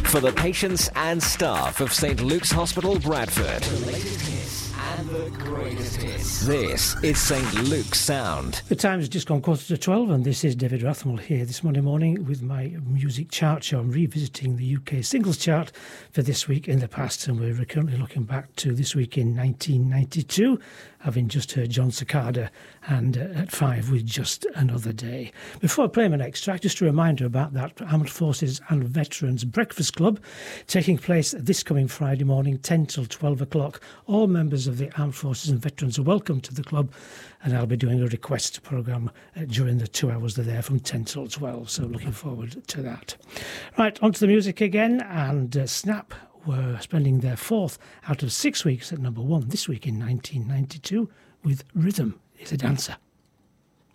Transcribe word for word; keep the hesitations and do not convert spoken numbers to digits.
for the patients and staff of St Luke's Hospital, Bradford. The latest hits and the greatest hits. This is St Luke's Sound. The time has just gone quarter to twelve, and this is David Rathmell here this Monday morning with my music chart show. I'm revisiting the U K singles chart for this week in the past, and we're currently looking back to this week in nineteen ninety-two, having just heard John Cicada and uh, at five with Just Another Day. Before I play my next track, just a reminder about that Armed Forces and Veterans Breakfast Club taking place this coming Friday morning, ten till twelve o'clock. All members of the Armed Forces and Veterans are welcome to the club, and I'll be doing a request programme uh, during the two hours they're there from ten till twelve, so looking forward to that. Right, on to the music again, and uh, Snap were spending their fourth out of six weeks at number one this week in nineteen ninety-two with Rhythm is a Dancer.